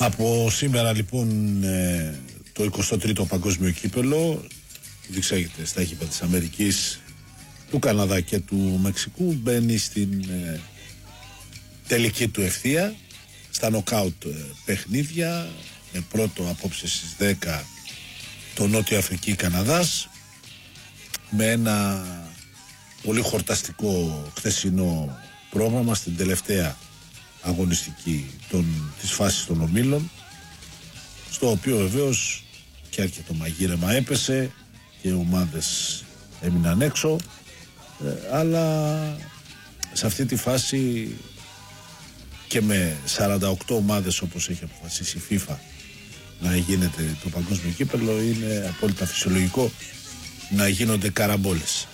Από σήμερα λοιπόν το 23ο Παγκόσμιο Κύπελλο διεξάγεται στα γήπεδα της Αμερικής, του Καναδά και του Μεξικού, μπαίνει στην τελική του ευθεία, στα νοκάουτ παιχνίδια, με πρώτο απόψε στις 10 το Νότιο Αφρική Καναδάς, με ένα πολύ χορταστικό χθεσινό πρόγραμμα στην τελευταία αγωνιστική της φάσης των ομίλων, στο οποίο βεβαίως και αρκετό μαγείρεμα έπεσε και οι ομάδες έμειναν έξω, αλλά σε αυτή τη φάση και με 48 ομάδες όπως έχει αποφασίσει η FIFA να γίνεται το παγκόσμιο κύπελλο, είναι απόλυτα φυσιολογικό να γίνονται καραμπόλες.